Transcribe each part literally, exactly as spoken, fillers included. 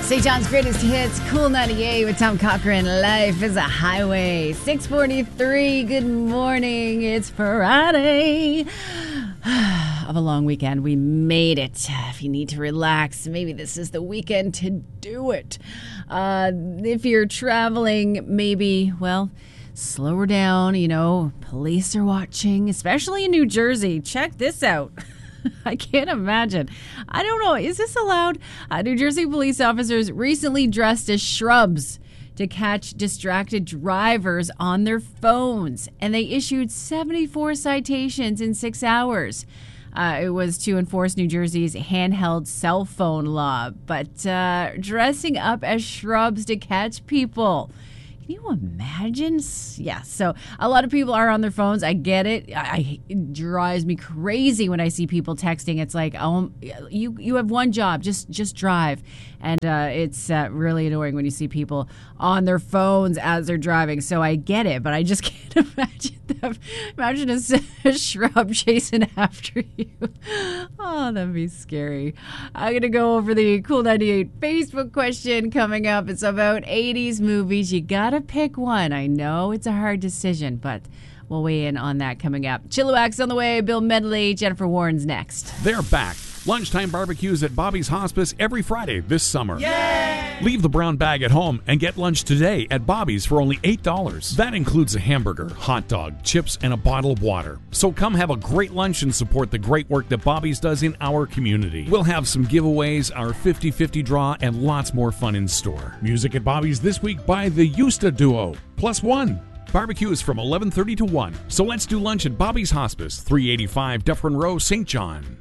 Saint John's greatest hits, Cool ninety-eight with Tom Cochran. Life is a highway. six forty-three. Good morning. It's Friday of a long weekend. We made it. If you need to relax, maybe this is the weekend to do it. Uh, if you're traveling, maybe, well, slow her down. You know, police are watching, especially in New Jersey. Check this out. I can't imagine. I don't know. Is this allowed? Uh, New Jersey police officers recently dressed as shrubs to catch distracted drivers on their phones, and they issued seventy-four citations in six hours. Uh, it was to enforce New Jersey's handheld cell phone law, but uh, dressing up as shrubs to catch people. Can you imagine? Yeah, so a lot of people are on their phones. I get it. I, it drives me crazy when I see people texting. It's like, oh, you you have one job, just just drive. And uh, it's uh, really annoying when you see people on their phones as they're driving. So I get it, but I just can't imagine them. Imagine a, a shrub chasing after you. Oh, that'd be scary. I'm going to go over the Cool ninety-eight Facebook question coming up. It's about eighties movies. You got to pick one. I know it's a hard decision, but we'll weigh in on that coming up. Chilliwack's on the way. Bill Medley, Jennifer Warren's next. They're back. Lunchtime barbecues at Bobby's Hospice every Friday this summer. Yay! Leave the brown bag at home and get lunch today at Bobby's for only eight dollars. That includes a hamburger, hot dog, chips, and a bottle of water. So come have a great lunch and support the great work that Bobby's does in our community. We'll have some giveaways, our fifty-fifty draw, and lots more fun in store. Music at Bobby's this week by the Yusta Duo, plus one. Barbecue is from eleven thirty to one. So let's do lunch at Bobby's Hospice, three eighty-five Dufferin Row, Saint John.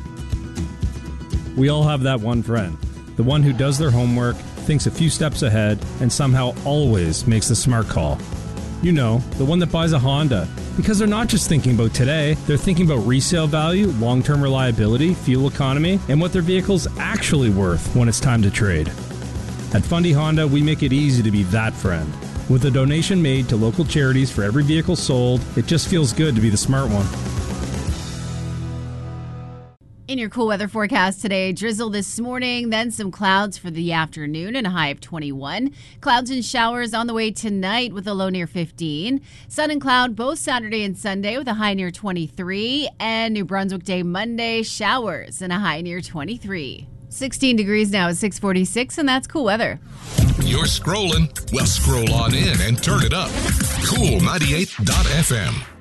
We all have that one friend, the one who does their homework, thinks a few steps ahead, and somehow always makes the smart call. You know, the one that buys a Honda, because they're not just thinking about today, they're thinking about resale value, long-term reliability, fuel economy, and what their vehicle's actually worth when it's time to trade. At Fundy Honda, we make it easy to be that friend. With a donation made to local charities for every vehicle sold, it just feels good to be the smart one. In your cool weather forecast today, drizzle this morning, then some clouds for the afternoon and a high of twenty-one. Clouds and showers on the way tonight with a low near fifteen. Sun and cloud both Saturday and Sunday with a high near twenty-three. And New Brunswick Day Monday, showers and a high near twenty-three. sixteen degrees now at six forty-six, and that's cool weather. You're scrolling? Well, scroll on in and turn it up. Cool ninety-eight dot f m.